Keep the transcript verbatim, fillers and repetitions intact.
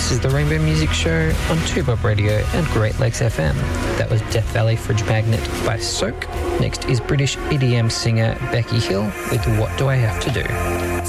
This is the Rainbow Music Show on two Bob Radio and Great Lakes F M. That was Death Valley Fridge Magnet by Soak. Next is British E D M singer Becky Hill with What Do I Have to Do?